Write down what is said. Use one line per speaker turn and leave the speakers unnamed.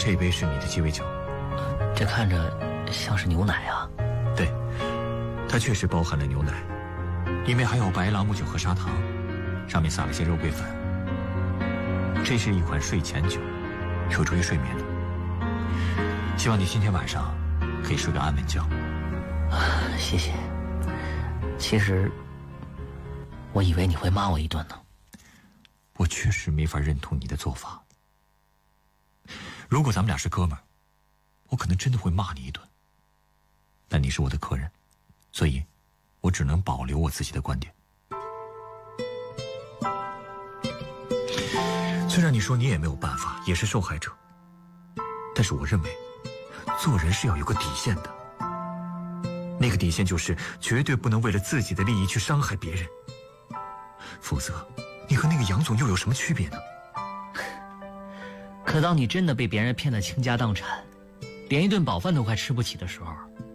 这杯是你的鸡尾酒。
这看着像是牛奶啊。
对，它确实包含了牛奶，里面还有白朗姆酒和砂糖，上面撒了些肉桂粉。这是一款睡前酒，有助于睡眠的。希望你今天晚上可以睡个安稳觉。
谢谢。其实我以为你会骂我一顿呢。
我确实没法认同你的做法。如果咱们俩是哥们儿，我可能真的会骂你一顿。但你是我的客人，所以我只能保留我自己的观点。虽然你说你也没有办法，也是受害者，但是我认为做人是要有个底线的。那个底线就是绝对不能为了自己的利益去伤害别人，否则你和那个杨总又有什么区别呢？
可当你真的被别人骗得倾家荡产，连一顿饱饭都快吃不起的时候，